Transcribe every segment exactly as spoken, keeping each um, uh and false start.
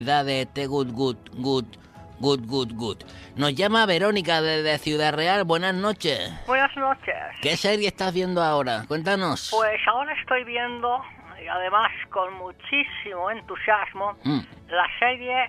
de The Good, Good, Good, Good, Good, Good. Nos llama Verónica desde Ciudad Real. Buenas noches. Buenas noches. ¿Qué serie estás viendo ahora? Cuéntanos. Pues ahora estoy viendo, y además con muchísimo entusiasmo, mm. la serie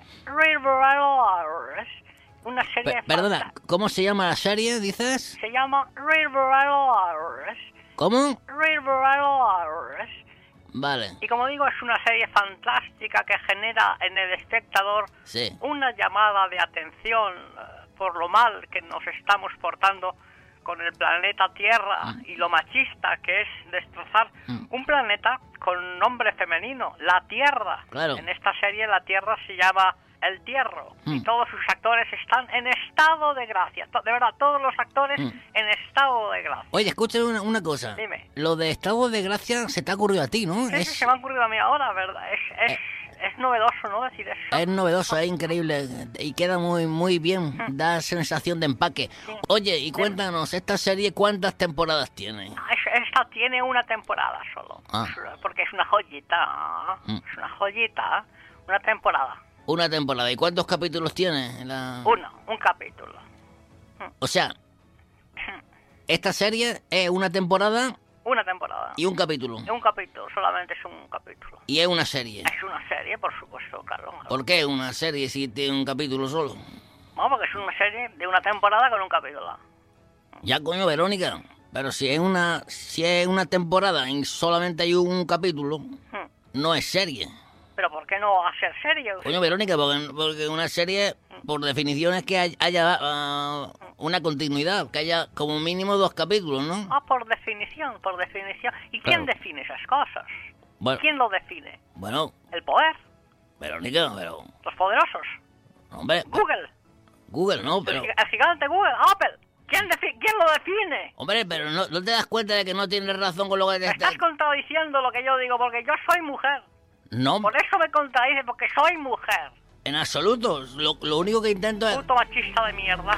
River. Una serie... P- perdona, ¿cómo se llama la serie, dices? Se llama River. ¿Cómo? River. Vale. Y como digo, es una serie fantástica que genera en el espectador sí. una llamada de atención uh, por lo mal que nos estamos portando con el planeta Tierra mm. y lo machista que es destrozar mm. un planeta con nombre femenino, la Tierra. Claro. En esta serie la Tierra se llama El Tierro mm. y todos sus actores están en estado de gracia. De verdad, todos los actores mm. en estado de gracia. Oye, escúchame una, una cosa. Dime. Lo de estado de gracia se te ha ocurrido a ti, ¿no? Sí, es... sí, se me ha ocurrido a mí ahora, ¿verdad? Es, es, eh... es novedoso, ¿no? Decir eso. Es novedoso, es increíble y queda muy muy bien, mm. da sensación de empaque. Sí. Oye, y cuéntanos, ¿esta serie cuántas temporadas tiene? Esta tiene una temporada solo, ah. porque es una joyita, mm. es una joyita, una temporada. Una temporada. ¿Y cuántos capítulos tiene? La... Uno, un capítulo. O sea, esta serie es una temporada... Una temporada. ¿Y un capítulo? Un capítulo, solamente es un capítulo. ¿Y es una serie? Es una serie, por supuesto, Carlos. ¿Por qué una serie si tiene un capítulo solo? No, porque es una serie de una temporada con un capítulo. Ya, coño, Verónica. Pero si es una si es una temporada y solamente hay un capítulo, hmm. no es serie. ¿Pero por qué no va a ser serie? Coño, Verónica, porque, porque una serie, por definición, es que haya, haya uh, una continuidad, que haya como mínimo dos capítulos, ¿no? Ah, por definición, por definición. ¿Y quién claro. define esas cosas? Bueno, ¿Quién lo define? Bueno... ¿El poder? Verónica, pero... ¿Los poderosos? Hombre... ¿Google? Google, no, pero... ¿El, el gigante Google? ¿Apple? ¿Quién, defi- ¿Quién lo define? Hombre, pero no, no te das cuenta de que no tienes razón con lo que te... Me estás contradiciendo lo que yo digo, porque yo soy mujer. No. Por eso me contradice, porque soy mujer. En absoluto. Lo, lo único que intento es... Puto machista de mierda.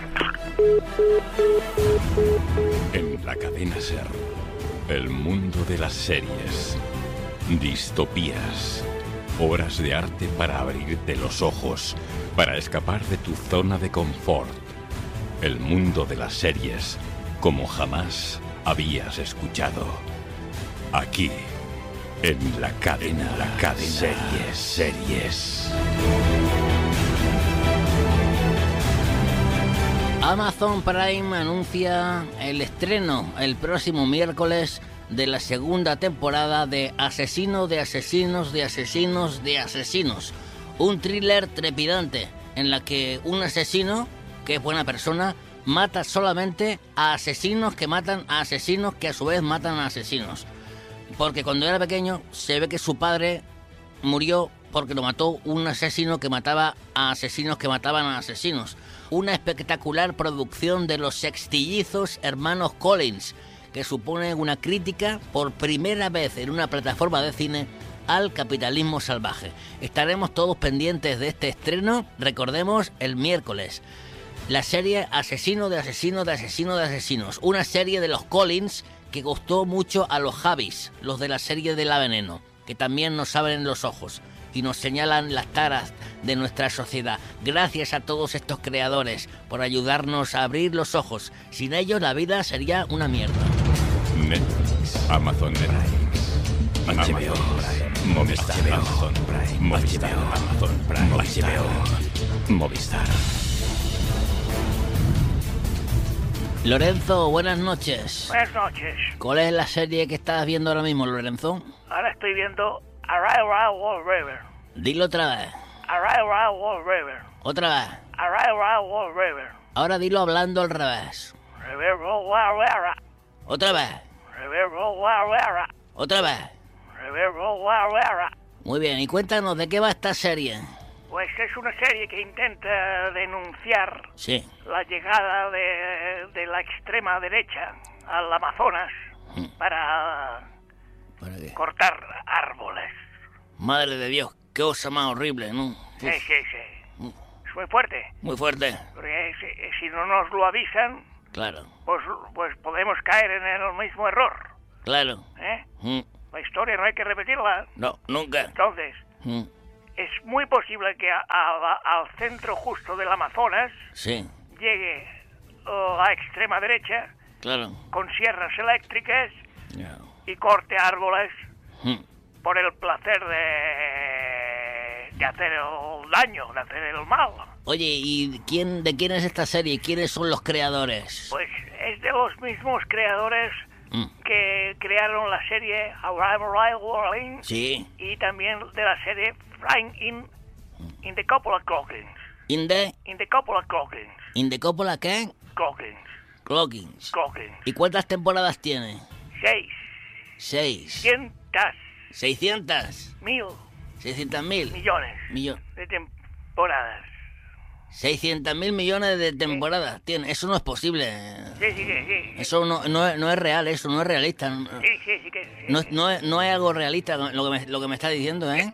En la cadena SER, el mundo de las series. Distopías. Obras de arte para abrirte los ojos, para escapar de tu zona de confort. El mundo de las series, como jamás habías escuchado. Aquí, en la cadena, la cadena Series, Series. Amazon Prime anuncia el estreno el próximo miércoles de la segunda temporada de Asesino de Asesinos de Asesinos de Asesinos. Un thriller trepidante en la que un asesino, que es buena persona, mata solamente a asesinos que matan a asesinos que a su vez matan a asesinos. Porque cuando era pequeño se ve que su padre murió porque lo mató un asesino que mataba a asesinos que mataban a asesinos. Una espectacular producción de los sextillizos hermanos Collins, que supone una crítica por primera vez en una plataforma de cine al capitalismo salvaje. Estaremos todos pendientes de este estreno, recordemos, el miércoles. La serie Asesino de Asesinos de Asesinos de Asesinos, una serie de los Collins que gustó mucho a los Javis, los de la serie de La Veneno, que también nos abren los ojos y nos señalan las taras de nuestra sociedad. Gracias a todos estos creadores por ayudarnos a abrir los ojos. Sin ellos la vida sería una mierda. Netflix, Amazon Prime, H B O, Movistar, Amazon Prime, Movistar, Amazon Prime, Movistar, Movistar. Lorenzo, buenas noches. Buenas noches. ¿Cuál es la serie que estás viendo ahora mismo, Lorenzo? Ahora estoy viendo Arrival Wall River. Dilo otra vez. Arrival Wall River. Otra vez. Arrival Wall River. Ahora dilo hablando al revés. River Wall River. Otra vez. River Wall River. Otra vez. River Wall River. Muy bien, y cuéntanos, ¿de qué va esta serie? Pues es una serie que intenta denunciar sí. la llegada de, de la extrema derecha al Amazonas mm. para, ¿Para qué? cortar árboles. Madre de Dios, qué cosa más horrible, ¿no? Sí, Uf. sí, sí. Mm. Es muy fuerte. Muy fuerte. Porque si, si no nos lo avisan, claro, pues, pues podemos caer en el mismo error. Claro. ¿Eh? Mm. La historia no hay que repetirla. No, nunca. Entonces... Mm. es muy posible que a, a, al centro justo del Amazonas sí. llegue uh, la extrema derecha claro. con sierras eléctricas yeah. y corte árboles hmm. por el placer de, de hacer el daño, de hacer el mal. Oye, ¿y quién de quién es esta serie? ¿Quiénes son los creadores? Pues es de los mismos creadores mm. que crearon la serie Arrival Warning sí. y también de la serie Flying in, in the Coppola Clockings. ¿In the? In the Coppola Clockings. ¿In the Coppola qué? Clockings. Clockings. Clockings. ¿Y cuántas temporadas tiene? Seis. Seis. Cientas. Seiscientas. Mil. Seiscientas mil. Millones. Millo- de temporadas. Seiscientas mil millones de temporadas. Sí. Tiene. Eso no es posible. Sí, sí, sí. sí. Eso no, no, no es real, eso no es realista. Sí, sí, sí. que sí. No, no, es, no es algo realista lo que me, lo que me está diciendo, ¿eh?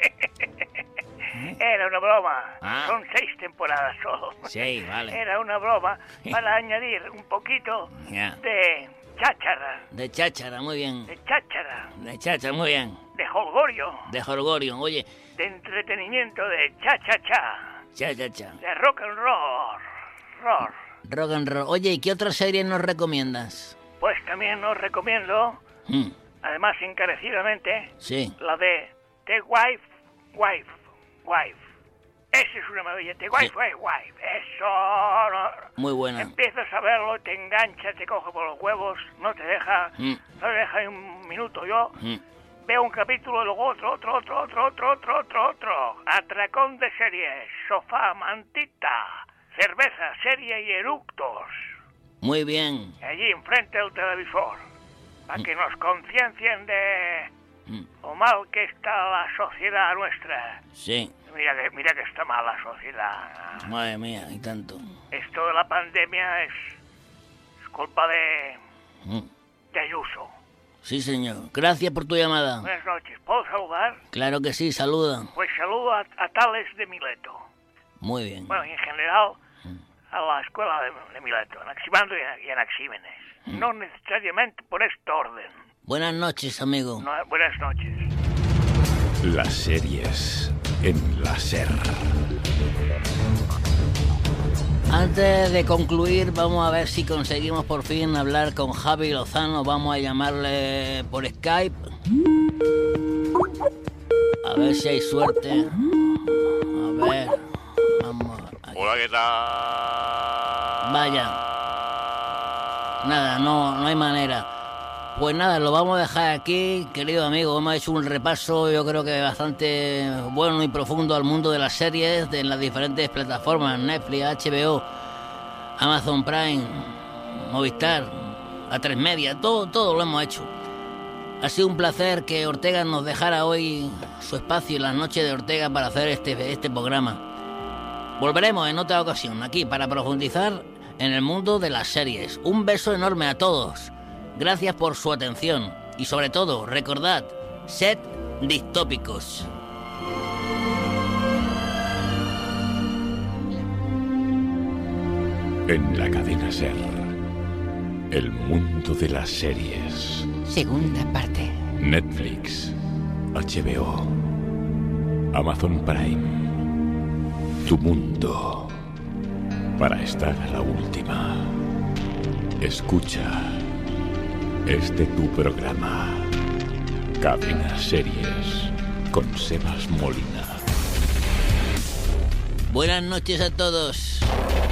Era una broma. Ah. Son seis temporadas solo. Sí, vale. Era una broma para añadir un poquito yeah. de cháchara. De cháchara, muy bien. De cháchara. De cháchara, muy bien. De jolgorio. De jolgorio, oye. De entretenimiento, de cha-cha-cha. Cha-cha-cha. De rock and roll. Roll. Rock and roll. Oye, ¿y qué otra serie nos recomiendas? Pues también os recomiendo, mm. además encarecidamente, sí. la de The Wife, Wife, Wife. Esa es una maravilla. The Wife, sí. Wife, Wife. Eso. No. Muy buena. Empiezas a verlo, te engancha, te coge por los huevos, no te deja, mm. no te deja ni un minuto. Yo mm. veo un capítulo y luego otro, otro, otro, otro, otro, otro, otro, otro. Atracón de series, sofá, mantita, cerveza, serie y eructos. Muy bien. Allí enfrente del televisor, para mm. que nos conciencien de mm. lo mal que está la sociedad nuestra. Sí. Mira que, mira que está mal la sociedad. Madre mía, y tanto. Esto de la pandemia es, es culpa de, mm. de Ayuso. Sí, señor. Gracias por tu llamada. Buenas noches. ¿Puedo saludar? Claro que sí, saluda. Pues saludo a, a Tales de Mileto. Muy bien. Bueno, y en general a la escuela de, de Mileto, en Aximandro y, y en Axímenes. Mm. No necesariamente por este orden. Buenas noches, amigo. No, buenas noches. Las series en la SER. Antes de concluir, vamos a ver si conseguimos por fin hablar con Javi Lozano. Vamos a llamarle por Skype. A ver si hay suerte. A ver. Vamos. Aquí. Hola, ¿qué tal? Vaya. Nada, no, no hay manera. Pues nada, lo vamos a dejar aquí, querido amigo. Hemos hecho un repaso, yo creo que bastante bueno y profundo al mundo de las series de las diferentes plataformas: Netflix, H B O, Amazon Prime, Movistar, A tres Media, todo, todo lo hemos hecho. Ha sido un placer que Ortega nos dejara hoy su espacio en las noches de Ortega para hacer este, este programa. Volveremos en otra ocasión aquí para profundizar en el mundo de las series. Un beso enorme a todos. Gracias por su atención y sobre todo, recordad, sed distópicos. En la cadena SER, el mundo de las series. Segunda parte. Netflix, H B O, Amazon Prime. Tu mundo. Para estar a la última. Escucha. Este tu programa. Cadena Series con Sebas Molina. Buenas noches a todos.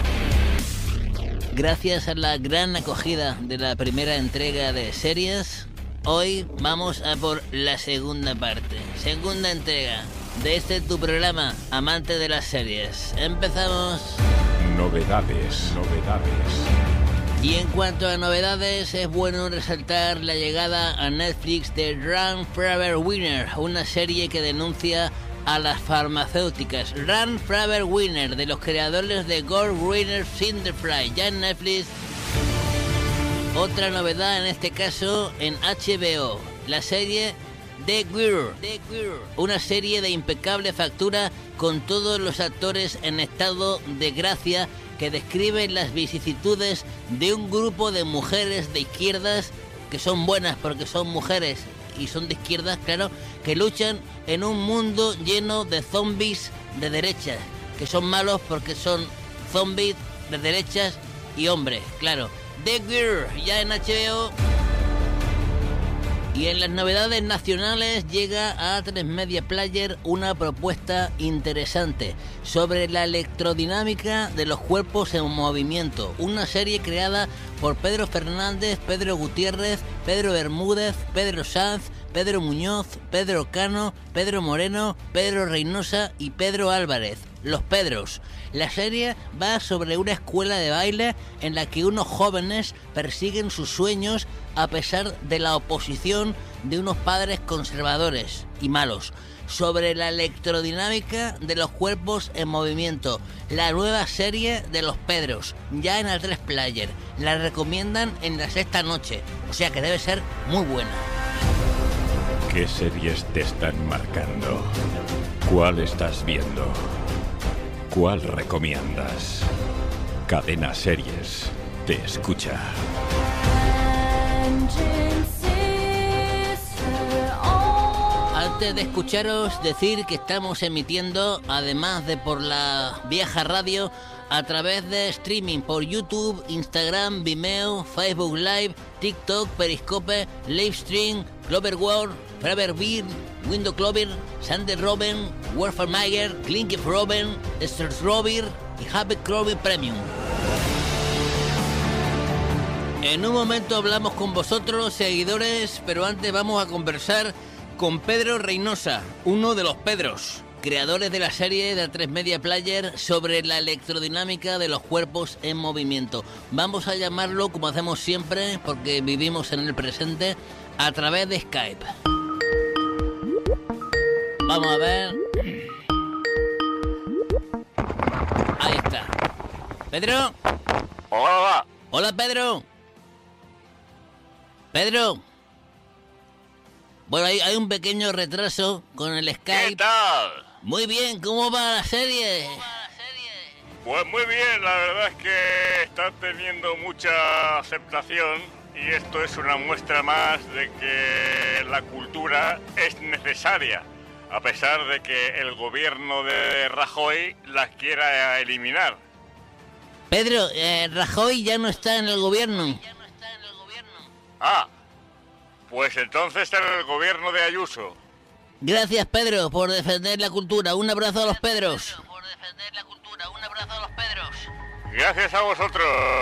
Gracias a la gran acogida de la primera entrega de series, hoy vamos a por la segunda parte. Segunda entrega de este tu programa, amante de las series. Empezamos. Novedades, novedades. Y en cuanto a novedades, es bueno resaltar la llegada a Netflix de Run Forever Winner, una serie que denuncia a las farmacéuticas. Run Forever Winner, de los creadores de Gore Winner Cinderfly, ya en Netflix. Otra novedad en este caso en H B O, la serie The Girl, The Girl, una serie de impecable factura con todos los actores en estado de gracia que describen las vicisitudes de un grupo de mujeres de izquierdas que son buenas porque son mujeres y son de izquierdas, claro, que luchan en un mundo lleno de zombies de derechas, que son malos porque son zombies de derechas y hombres, claro. The Girl, ya en H B O. Y en las novedades nacionales llega a A tres Media Player una propuesta interesante sobre la electrodinámica de los cuerpos en movimiento. Una serie creada por Pedro Fernández, Pedro Gutiérrez, Pedro Bermúdez, Pedro Sanz, Pedro Muñoz, Pedro Cano, Pedro Moreno, Pedro Reynosa y Pedro Álvarez. Los Pedros. La serie va sobre una escuela de baile en la que unos jóvenes persiguen sus sueños a pesar de la oposición de unos padres conservadores y malos. Sobre la electrodinámica de los cuerpos en movimiento. La nueva serie de Los Pedros, ya en A tres Player. La recomiendan en la sexta noche, o sea que debe ser muy buena. ¿Qué series te están marcando? ¿Cuál estás viendo? ¿Cuál recomiendas? Cadena Series te escucha. Antes de escucharos decir que estamos emitiendo, además de por la vieja radio, a través de streaming por YouTube, Instagram, Vimeo, Facebook Live, TikTok, Periscope, Livestream, Clover World, Forever Beer, Window Clover, Sander Robin, Warfare Mayer, Klinkif Robin, Stars Robin y Happy Clover Premium. En un momento hablamos con vosotros, seguidores, pero antes vamos a conversar con Pedro Reynosa, uno de los Pedros, creadores de la serie de A tres Media Player sobre la electrodinámica de los cuerpos en movimiento. Vamos a llamarlo, como hacemos siempre, porque vivimos en el presente, a través de Skype. Vamos a ver. Ahí está. ¿Pedro? Hola. Hola, Pedro. Pedro. Bueno, hay, hay un pequeño retraso con el Skype. ¿Qué tal? Muy bien, ¿cómo va la serie? Pues muy bien, la verdad es que está teniendo mucha aceptación y esto es una muestra más de que la cultura es necesaria, a pesar de que el gobierno de Rajoy la quiera eliminar. Pedro, eh, Rajoy ya no está en el gobierno. Ah, pues entonces está en el gobierno de Ayuso. Gracias, Pedro, por defender la cultura. Un abrazo a los Pedros. Gracias a vosotros.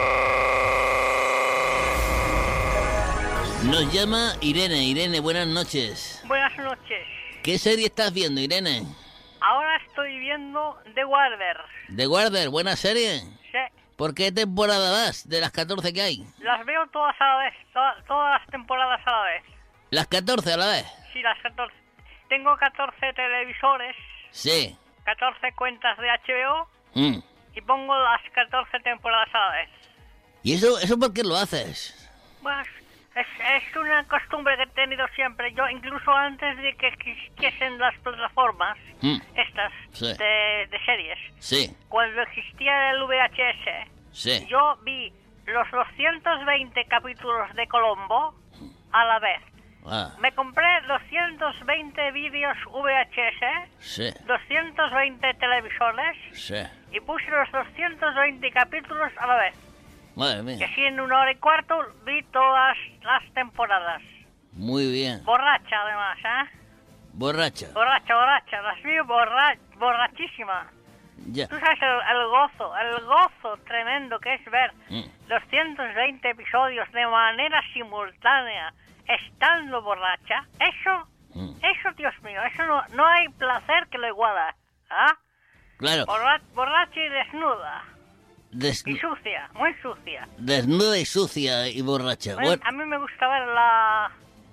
Nos llama Irene. Irene, buenas noches. Buenas noches. ¿Qué serie estás viendo, Irene? Ahora estoy viendo The Warder. The Warder, buena serie. Sí. ¿Por qué temporada vas de las catorce que hay? Las veo todas a la vez, to- todas las temporadas a la vez. ¿Las catorce a la vez? Sí, las catorce. Tengo catorce televisores, Sí. catorce cuentas de H B O Mm. y pongo las catorce temporadas a la vez. ¿Y eso, eso por qué lo haces? Pues es, es una costumbre que he tenido siempre. Yo, incluso antes de que existiesen las plataformas, Mm. estas, Sí. de, de series, Sí, cuando existía el V H S, sí. yo vi los doscientos veinte capítulos de Colombo a la vez. Ah, Me compré doscientos veinte vídeos V H S, sí, doscientos veinte televisores sí. y puse los doscientos veinte capítulos a la vez. Madre Que mía. así en una hora y cuarto vi todas las temporadas. Muy bien. Borracha además, ¿eh? Borracha. Borracha, borracha. Las vi borra borrachísima. Ya. Tú sabes el, el gozo, el gozo tremendo que es ver Mm. doscientos veinte episodios de manera simultánea estando borracha. Eso, Mm. eso, Dios mío, eso no, no hay placer que lo iguala. ¿Ah? Claro. Borra borracha y desnuda. Des- Y sucia, muy sucia. desnuda y sucia y borracha. A mí- Bueno. A mí me gusta ver la,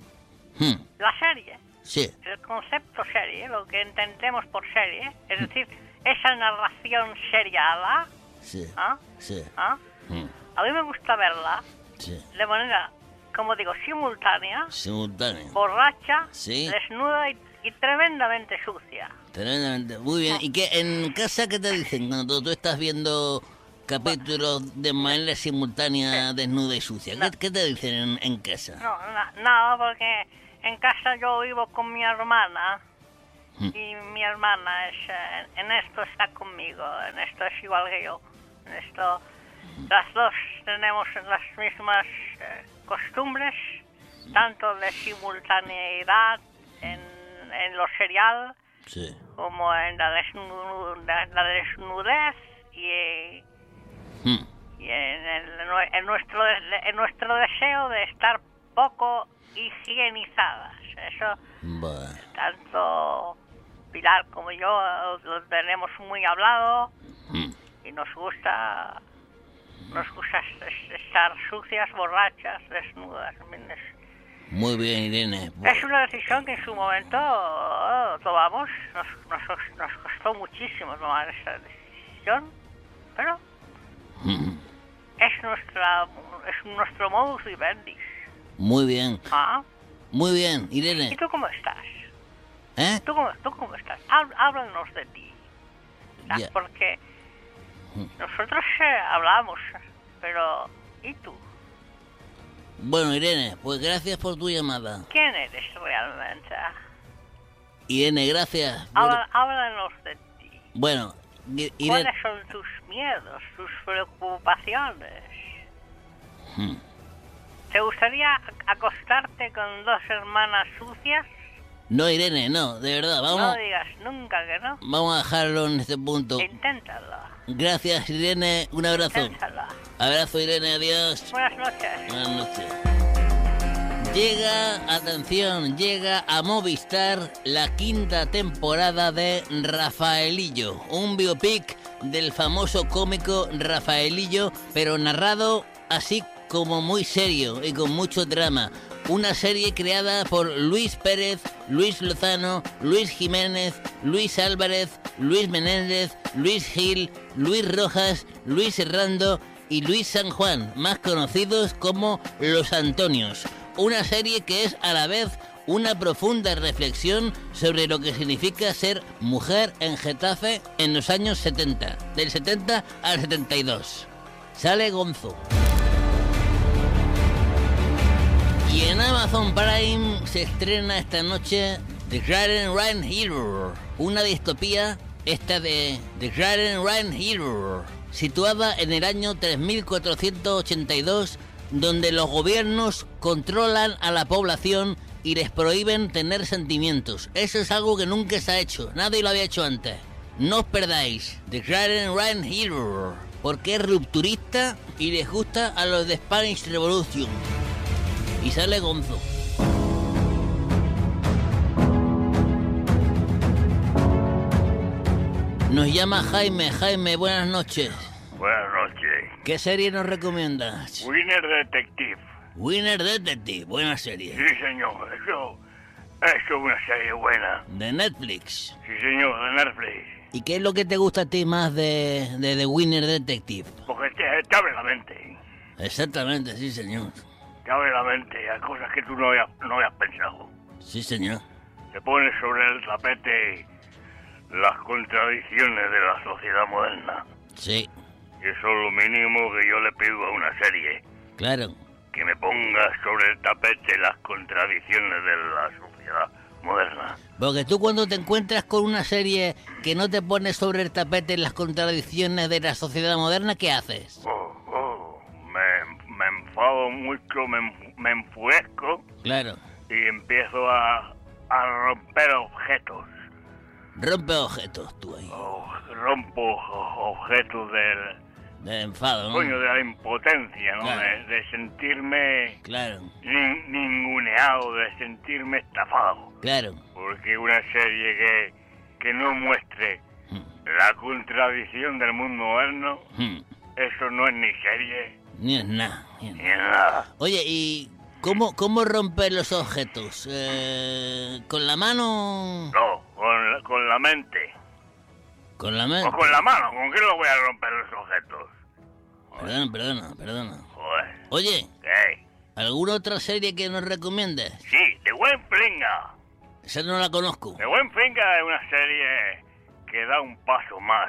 Hmm. la serie, Sí. el concepto serie, lo que entendemos por serie, es decir, esa narración seriada, Sí. ¿ah? Sí. ¿Ah? Hmm. A mí me gusta verla Sí. de manera, como digo, simultánea, Simultáneo. borracha, Sí. desnuda y, y tremendamente sucia. Tremendamente. Muy bien. ¿Y qué en casa qué te dicen cuando tú estás viendo capítulos de manera simultánea, desnuda y sucia? ¿Qué, qué te dicen en, en casa? No, na- nada, porque en casa yo vivo con mi hermana. Mm. Y mi hermana es, eh, en esto está conmigo, en esto es igual que yo. En esto, las dos tenemos las mismas eh, costumbres, tanto de simultaneidad en, en lo serial, Sí. como en la, desnu- la, la desnudez y, Mm. y en, el- en nuestro, en nuestro deseo de estar poco higienizadas. Eso, Bueno. tanto Pilar como yo lo tenemos muy hablado Mm. y nos gusta nos gusta es- estar sucias, borrachas, desnudas. Es, Muy bien, Irene. es una decisión que en su momento oh, tomamos, nos, nos, nos costó muchísimo tomar esa decisión, pero Mm. es nuestra es nuestro modus vivendi. Muy bien, ¿Ah? muy bien, ¿Y Irene. tú cómo estás? ¿Eh? ¿Tú cómo, tú cómo estás? Há- Háblanos de ti. ¿Ah? Ya. Porque nosotros eh, hablamos, pero ¿y tú? Bueno, Irene, pues gracias por tu llamada. ¿Quién eres realmente? Irene, gracias. por- Habla- Háblanos de ti. Bueno, I- Irene... ¿Cuáles son tus miedos, tus preocupaciones? Mm. ¿Te gustaría acostarte con dos hermanas sucias? No, Irene, no, de verdad, No vamos, digas nunca que no. vamos a dejarlo en este punto. Inténtalo. Gracias, Irene, un abrazo. Inténtalo. Abrazo, Irene, adiós. Buenas noches. Buenas noches. Llega, atención, llega a Movistar la quinta temporada de Rafaelillo, un biopic del famoso cómico Rafaelillo, pero narrado así como muy serio y con mucho drama. Una serie creada por Luis Pérez, Luis Lozano, Luis Jiménez, Luis Álvarez, Luis Menéndez, Luis Gil, Luis Rojas, Luis Herrando y Luis San Juan, más conocidos como Los Antonios. Una serie que es a la vez una profunda reflexión sobre lo que significa ser mujer en Getafe en los años setenta, del setenta al setenta y dos. Sale Gonzo. Y en Amazon Prime se estrena esta noche The Grand Run Hero, una distopía, esta de The Grand Run Hero, situada en el año tres mil cuatrocientos ochenta y dos, donde los gobiernos controlan a la población y les prohíben tener sentimientos. Eso es algo que nunca se ha hecho, nadie lo había hecho antes. No os perdáis The Grand Run Hero, porque es rupturista y les gusta a los de Spanish Revolution. Y sale Gonzo. Nos llama Jaime. Jaime, buenas noches. Buenas noches. ¿Qué serie nos recomiendas? Winner Detective. Winner Detective, buena serie. Sí, señor. Eso, eso es una serie buena. De Netflix. Sí, señor, de Netflix. ¿Y qué es lo que te gusta a ti más de, de The Winner Detective? Porque te, te abre la mente. Exactamente, sí, señor. Te abre la mente a cosas que tú no habías, no habías pensado. Sí, señor. Te pone sobre el tapete las contradicciones de la sociedad moderna. Sí, Y eso es lo mínimo que yo le pido a una serie. claro. Que me ponga sobre el tapete las contradicciones de la sociedad moderna. Porque tú cuando te encuentras con una serie que no te pone sobre el tapete las contradicciones de la sociedad moderna, ¿qué haces? Oh, oh, me, me enfado mucho, me, enf- me enfurezco Claro. y empiezo a, a romper objetos. Rompe objetos tú ahí. Oh, rompo o- objetos del... De enfado, ¿no? Coño, de la impotencia, ¿no? Claro. De, de sentirme Claro, nin- ninguneado, de sentirme estafado. claro. Porque una serie que, que no muestre la contradicción del mundo moderno, Hmm. eso no es ni serie Ni es nada. ni es ni nada. es nada. Oye, ¿y cómo, cómo romper los objetos? Eh, ¿Con la mano? No, con la, con la mente. ¿Con la O mano? con la mano, ¿con qué lo voy a romper los objetos? Perdona, perdona, perdona. Joder, Oye, ¿qué? ¿alguna otra serie que nos recomiendes? Sí, The Buen Flinga. Esa no la conozco. The Buen Flinga es una serie que da un paso más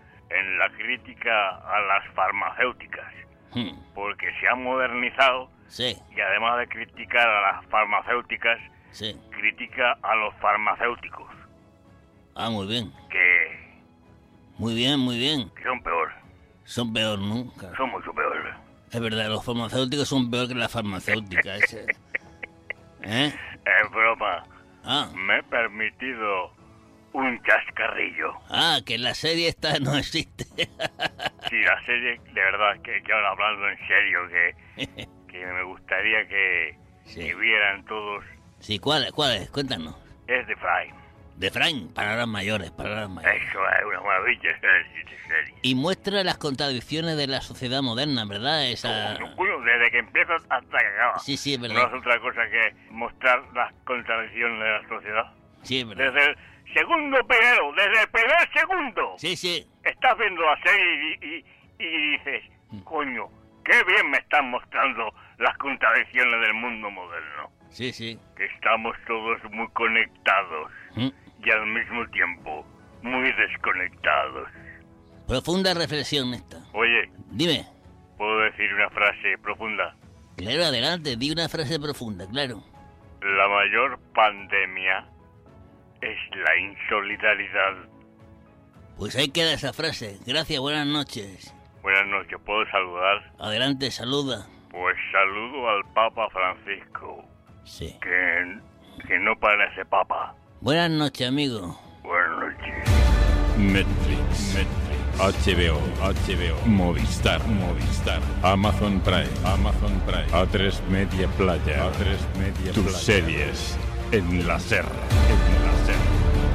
en la crítica a las farmacéuticas. Hmm. Porque se ha modernizado Sí, y además de criticar a las farmacéuticas, Sí. critica a los farmacéuticos, Ah, muy bien. que, Muy bien, muy bien. que son peor, Son peor, ¿no? Claro. son mucho peor. Es verdad, los farmacéuticos son peor que las farmacéuticas. Ese. ¿Eh? Es broma, Ah. me he permitido un chascarrillo. Ah, que la serie esta no existe. Sí, la serie, de verdad, que, que ahora hablando en serio, que, que me gustaría que, Sí. que vieran todos, Sí, ¿cuál, cuál es? Cuéntanos. es de Fry. De Frank, palabras mayores, palabras mayores. Eso es una maravilla de serie. Y muestra las contradicciones de la sociedad moderna, ¿verdad? Esa... Bueno, desde que empieza hasta que acaba. Sí, sí, es No verdad. es otra cosa que mostrar las contradicciones de la sociedad. Sí, es verdad. Desde el segundo primero, desde el primer segundo, Sí, sí. estás viendo la serie y, y, y dices, coño, qué bien me están mostrando las contradicciones del mundo moderno. Sí, sí. Que estamos todos muy conectados Mm. y al mismo tiempo muy desconectados. Profunda reflexión esta. Oye, Dime. ¿puedo decir una frase profunda? Claro, adelante, di una frase profunda, claro. La mayor pandemia es la insolidaridad. Pues ahí queda esa frase. Gracias, buenas noches. Buenas noches, ¿puedo saludar? Adelante, saluda. Pues saludo al Papa Francisco, Sí. que, que no parece papa. Buenas noches, amigo. Buenas noches. Netflix, Netflix, H B O, H B O, Movistar, Movistar, Amazon Prime, Amazon Prime, A tres Media Playa, A tres Media Tus Playa. Series en la SER, en la SER.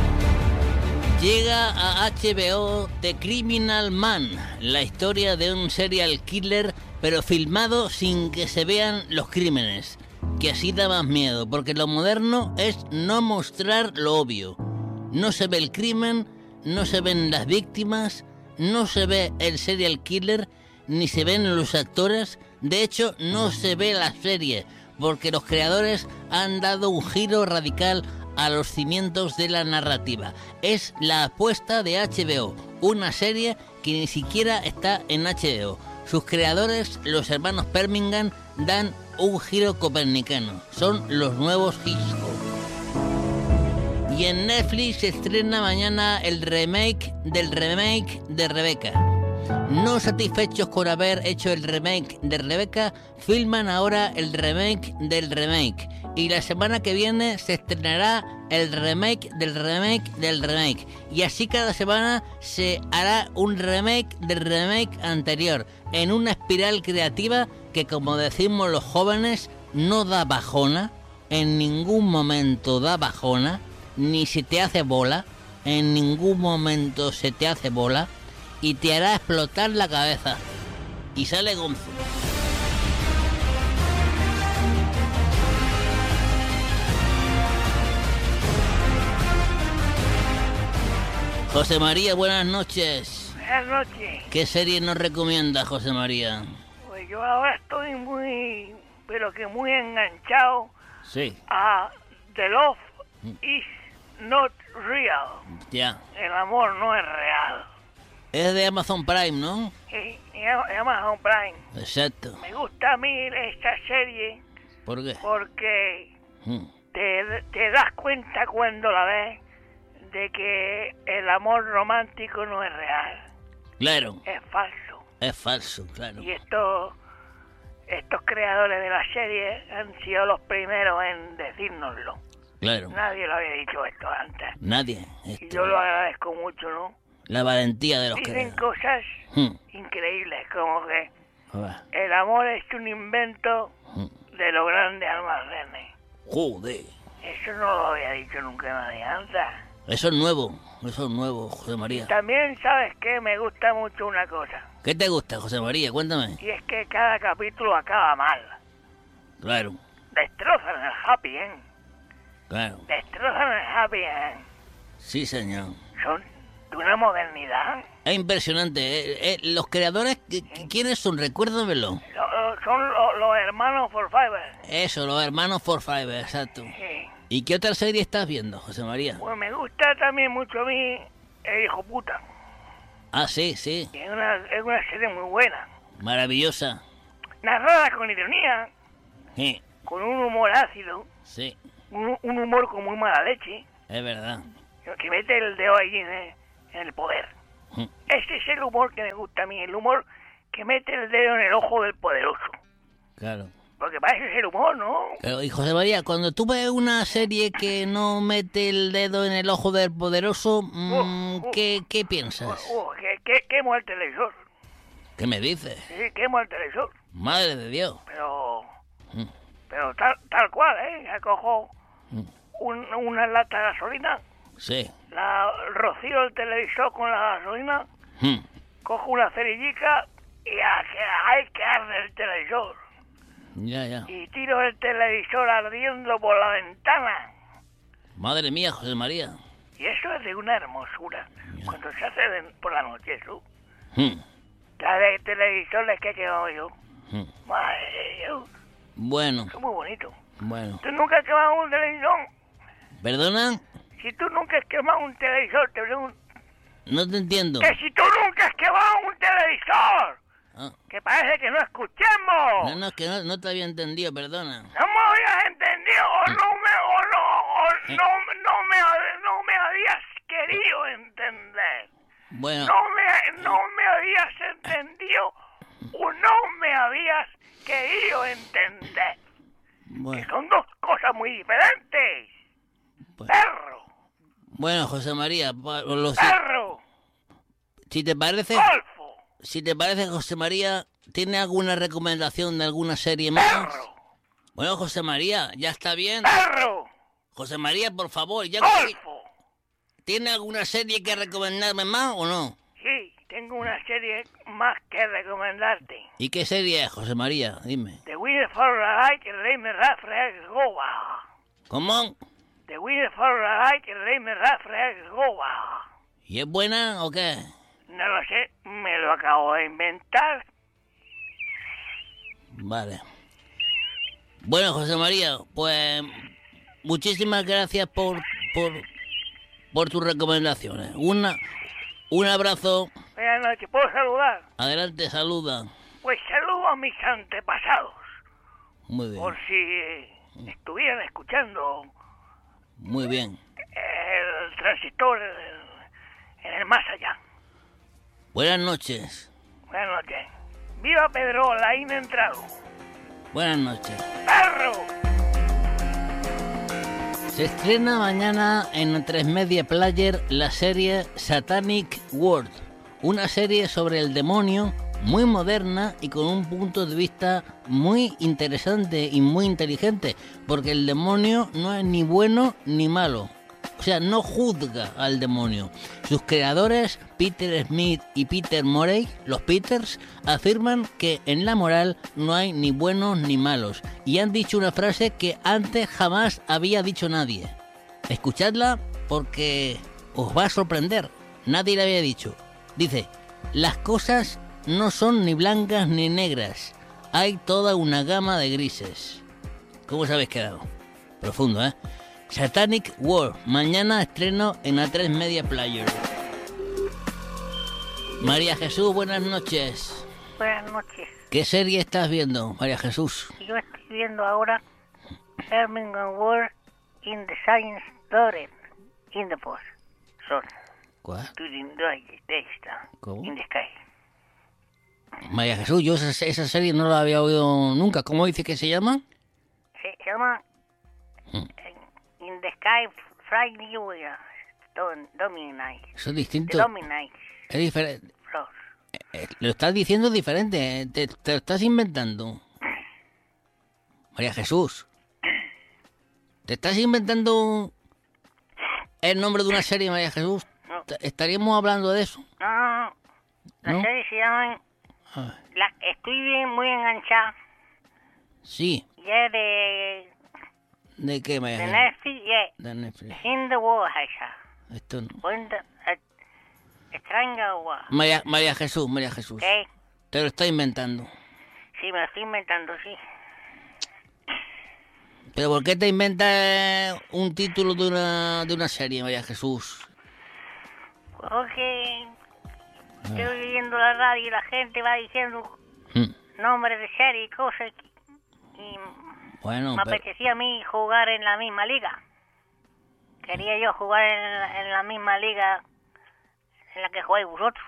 Llega a H B O The Criminal Man, la historia de un serial killer, pero filmado sin que se vean los crímenes, que así da más miedo, porque lo moderno es no mostrar lo obvio. No se ve el crimen, no se ven las víctimas, no se ve el serial killer, ni se ven los actores. De hecho, no se ve la serie, porque los creadores han dado un giro radical a los cimientos de la narrativa. Es la apuesta de H B O, una serie que ni siquiera está en H B O. Sus creadores, los hermanos Permingan, dan un giro copernicano. Son los nuevos Hitchcock. Y en Netflix se estrena mañana el remake del remake de Rebeca. No satisfechos con haber hecho el remake de Rebeca, filman ahora el remake del remake. Y la semana que viene se estrenará el remake del remake del remake. Y así cada semana se hará un remake del remake anterior, en una espiral creativa que, como decimos los jóvenes, no da bajona, en ningún momento da bajona, ni se te hace bola, en ningún momento se te hace bola, y te hará explotar la cabeza. Y sale Gonzo. José María, buenas noches. Buenas noches. ¿Qué serie nos recomienda, José María? Pues yo ahora estoy muy, pero que muy enganchado Sí, a The Love is Not Real. ya. El amor no es real. Es de Amazon Prime, ¿no? Sí, y Amazon Prime. Exacto. Me gusta a mí esta serie ¿Por qué? porque Mm. te, te das cuenta cuando la ves de que el amor romántico no es real, Claro, es falso. es falso, claro. Y estos, estos creadores de la serie han sido los primeros en decírnoslo. Claro. Nadie lo había dicho esto antes. Nadie. Y Esto, yo lo agradezco mucho, ¿no? la valentía de los Dicen que... cosas Mm. increíbles, como que Ah, el amor es un invento mm. de los grandes almacenes. Joder. Eso no lo había dicho nunca nadie antes. Eso es nuevo, eso es nuevo, José María. También, ¿sabes qué? Me gusta mucho una cosa. ¿Qué te gusta, José María? Cuéntame. Y es que cada capítulo acaba mal. Claro, Destrozan el happy end. claro. Destrozan el happy end. Sí, señor. Son de una modernidad. Es impresionante. eh, eh, los creadores, ¿qui- qui- ¿quiénes son? Recuérdamelo. Lo- lo- son lo- los hermanos For Fiber. Eso, los hermanos For Five, exacto. Sí. ¿Y qué otra serie estás viendo, José María? Pues me gusta también mucho a mí El Hijo Puta. Ah, sí, sí. Es una, es una serie muy buena. Maravillosa. Narrada con ironía, Sí, con un humor ácido. sí. un, un humor con muy mala leche. Es verdad. Que mete el dedo ahí en el, en el poder. Mm. Ese es el humor que me gusta a mí, el humor que mete el dedo en el ojo del poderoso. Claro. Porque parece ser humor, ¿no? Pero, y José María, cuando tú ves una serie que no mete el dedo en el ojo del poderoso, mmm, Uh, uh, ¿qué, ¿qué piensas? Uh, uh, que, que, quemo el televisor. ¿Qué me dices? Sí, quemo el televisor. Madre de Dios. Pero... Mm. Pero tal, tal cual, ¿eh? Ya cojo Mm. un, una lata de gasolina, Sí. la rocío el televisor con la gasolina, Mm. cojo una cerillica y a que hay que arde el televisor. Ya, ya. Y tiro el televisor ardiendo por la ventana. Madre mía, José María. Y eso es de una hermosura. Cuando se hace de- por la noche, eso. Mm. La de televisores que he quemado yo. Mm. Madre de Dios. Bueno, Es muy bonito. bueno. ¿Tú nunca has quemado un televisor? ¿Perdona? Si tú nunca has quemado un televisor, te pregunto. No te entiendo. ¡Que si tú nunca has quemado un televisor! Ah, ¡Que parece que no escuchemos! no, no, es que no, no te había entendido, perdona. ¡No me habías entendido! ¡O no me, o no, o Eh. no, no me, no me habías querido entender! Bueno, ¡No me, no me habías entendido! ¡O no me habías querido entender! bueno, Son dos cosas muy diferentes. bueno. ¡Perro! Bueno, José María, pa- lo- si, ¡Perro! si te parece, ¡Golfo! si te parece, José María, ¿tiene alguna recomendación de alguna serie más? ¡Perro! Bueno, José María, ya está bien. ¡Perro! José María, por favor, ya ¡Golfo! ¿tiene alguna serie que recomendarme más o no? Sí, tengo una serie más que recomendarte. ¿Y qué serie es, José María? Dime. The Winner for the Light, el rey me rafre goba. ¿Cómo? The Winner for the Light, el rey me rafre goba. ¿Y es buena o qué? No lo sé, me lo acabo de inventar. Vale. Bueno, José María, pues muchísimas gracias por por, por tus recomendaciones. Una, un abrazo. Buenas noches, ¿puedo saludar? Adelante, saluda. Pues saludo a mis antepasados, Muy bien, por si eh, estuvieran escuchando muy bien. el transistor en, en el más allá. Buenas noches. Buenas noches. ¡Viva Pedro Laín Entrado! Buenas noches. ¡Perro! Se estrena mañana en tres Media Player la serie Satanic World, una serie sobre el demonio muy moderna y con un punto de vista muy interesante y muy inteligente, porque el demonio no es ni bueno ni malo. O sea, no juzga al demonio. Sus creadores, Peter Smith y Peter Morey, los Peters, afirman que en la moral no hay ni buenos ni malos. Y han dicho una frase que antes jamás había dicho nadie. Escuchadla porque os va a sorprender. Nadie le había dicho. Dice, las cosas no son ni blancas ni negras. Hay toda una gama de grises. ¿Cómo os habéis quedado? Profundo, ¿eh? Satanic World, mañana estreno en A tres Media Player. María Jesús, buenas noches. Buenas noches. ¿Qué serie estás viendo, María Jesús? Yo estoy viendo ahora Birmingham World in the Science Story in the Post. Son ¿Cuál? during the esta ¿Cómo? in the sky. María Jesús, yo esa, esa serie no la había oído nunca. ¿Cómo dice que se llama? Se llama Hmm. In the Sky Friday Don Dominate. Eso es distinto. Dominate Es diferente. Frost. Eh, lo estás diciendo diferente. eh, Te, te lo estás inventando. María Jesús. ¿Te estás inventando el nombre de una serie, María Jesús? No. T- ¿Estaríamos hablando de eso? No, no, no. La ¿No? serie se llama... Ah, La, estoy bien, muy enganchada. sí. Y es de... ¿De qué, María de Jesús? Netflix y es De Netflix. In the World, esa. Esto no. Cuenta... Extraña World. María, María Jesús, María Jesús. ¿Qué? Te lo estás inventando. Sí, me lo estoy inventando, sí. ¿Pero por qué te inventas un título de una, de una serie, María Jesús? Porque estoy oyendo la radio y la gente va diciendo Hmm. nombres de series y cosas y Bueno, Me pero... apetecía a mí jugar en la misma liga. Quería yo jugar en la, en la misma liga en la que jugáis vosotros.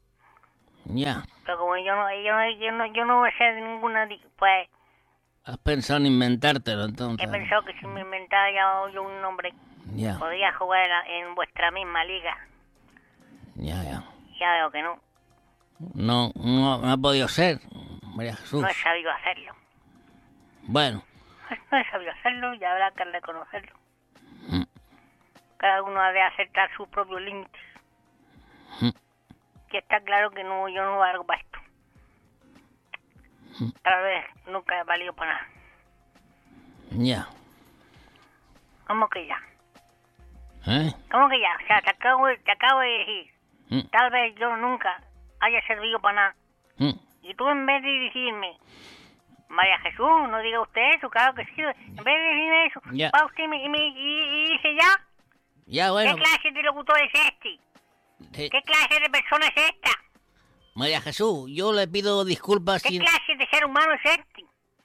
Ya. Pero como yo no, yo no, yo no, yo no sé de ninguna, di- pues Has pensado en inventártelo, entonces. he pensado que si me inventara ya yo un nombre, Ya, podría jugar en, la- en vuestra misma liga. ya, ya. Ya veo que no, No, no, no ha podido ser, María Jesús. no he sabido hacerlo. Bueno, No he sabido hacerlo y habrá que reconocerlo. Mm. Cada uno ha de aceptar sus propios límites. Mm. Y está claro que no, yo no valgo para esto. Mm. Tal vez nunca he valido para nada. ya. ¿Cómo que ya? ¿Eh? ¿Cómo que ya? O sea, te acabo, te acabo de decir, Mm, tal vez yo nunca haya servido para nada. mm. Y tú en vez de decirme, María Jesús, no diga usted eso, claro que sí. En vez de decirme eso, Ya. va usted y, me, y, me- y- y dice ya, Ya, bueno. ¿qué clase de locutor es este? Sí. ¿Qué clase de persona es esta? María Jesús, yo le pido disculpas ¿Qué si... clase de ser humano es este?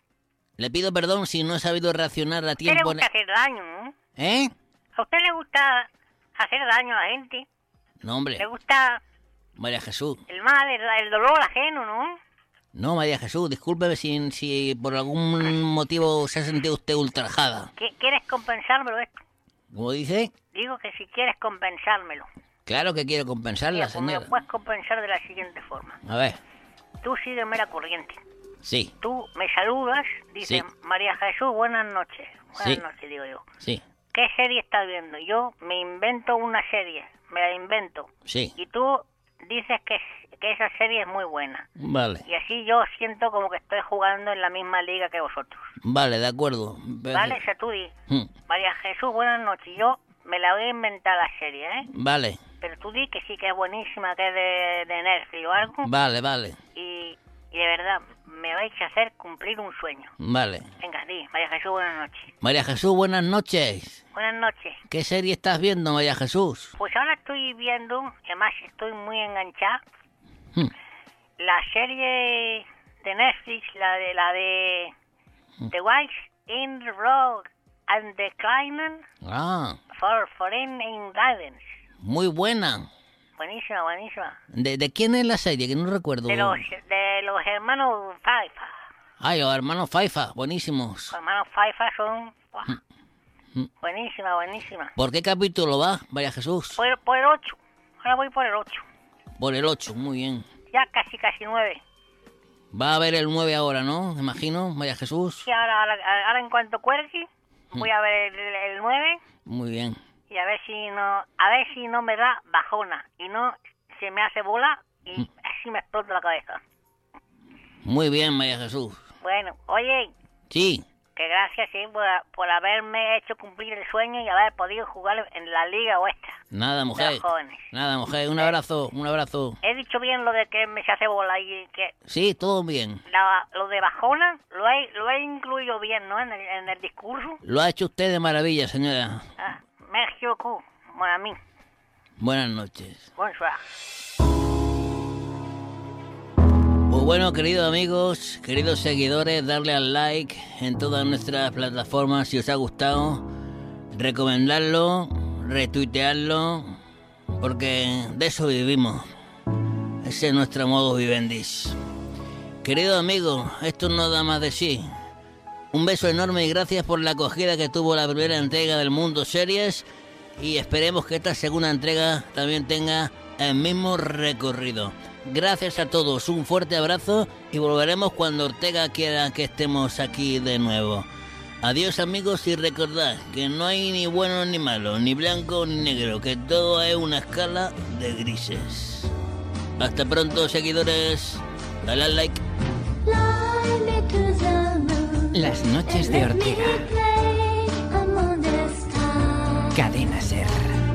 Le pido perdón si no he sabido reaccionar a A usted le tiempo... en- gusta hacer daño, ¿no? ¿Eh? A usted le gusta hacer daño a la gente. No, hombre. Le gusta María Jesús. el mal, el, el dolor ajeno, ¿no? No, María Jesús, discúlpeme si, si por algún motivo se ha sentido usted ultrajada. ¿Qué- ¿Quieres compensármelo esto? ¿Cómo dice? Digo que si quieres compensármelo. Claro que quiero compensarla, Mira, pues me señora. lo puedes compensar de la siguiente forma. A ver, Tú sígueme la corriente. sí, Tú me saludas, dice Sí. María Jesús, buenas noches. Buenas Sí. noches, digo yo. sí, ¿Qué serie estás viendo? Yo me invento una serie, me la invento. sí. Y tú dices que, que esa serie es muy buena. Vale, Y así yo siento como que estoy jugando en la misma liga que vosotros. vale, de acuerdo. ¿Vale? O sea, tú di, Mm, María Jesús, buenas noches. Yo me la voy a inventar la serie, ¿eh? Vale, Pero tú di que sí que es buenísima, que es de, de Netflix o algo. vale, vale, Y, y de verdad, me vais a hacer cumplir un sueño. vale. Venga, di, María Jesús, buenas noches. María Jesús, buenas noches. Buenas noches. ¿Qué serie estás viendo, María Jesús? Pues ahora estoy viendo, además estoy muy enganchada, Mm, la serie de Netflix, la de la de The Wives in the Road and Declining Ah, for Foreign Indictments. muy buena. Buenísima, buenísima. ¿De, de quién es la serie? Que no recuerdo. De los, de los hermanos Faifa. Ay, los hermanos Faifa, buenísimos. Los hermanos Faifa son... ¡buah! Mm. Buenísima, buenísima. ¿Por qué capítulo va, María Jesús? Por, por el ocho. Ahora voy por el ocho. Por el ocho, muy bien. Ya casi, casi nueve. Va a haber el nueve ahora, ¿no? Me imagino, María Jesús. Y ahora, ahora, ahora en cuanto cuelgue, voy a ver el, el nueve Muy bien. y a ver si no, a ver si no me da bajona y no se me hace bola y así me explota la cabeza. Muy bien, María Jesús. Bueno, oye, Sí, que gracias sí, por, por haberme hecho cumplir el sueño y haber podido jugar en la liga vuestra nada, de mujer. los jóvenes. Nada, mujer. Un abrazo, un abrazo. He dicho bien lo de que me se hace bola y que Sí, todo bien. la- lo de bajona lo he, lo he incluido bien, ¿no? En el, en el discurso. Lo ha hecho usted de maravilla, señora. Ah, merci beaucoup, mon ami. Buenas noches. Bonsoir. Pues bueno, queridos amigos, queridos seguidores, darle al like en todas nuestras plataformas si os ha gustado, recomendarlo, retuitearlo, porque de eso vivimos. Ese es nuestro modo vivendis. Queridos amigos, esto no da más de sí. Un beso enorme y gracias por la acogida que tuvo la primera entrega del Mundo Series y esperemos que esta segunda entrega también tenga el mismo recorrido. Gracias a todos, un fuerte abrazo y volveremos cuando Ortega quiera que estemos aquí de nuevo. Adiós amigos y recordad que no hay ni bueno ni malo, ni blanco ni negro, que todo es una escala de grises. Hasta pronto seguidores, dale al like. Las noches de Ortega.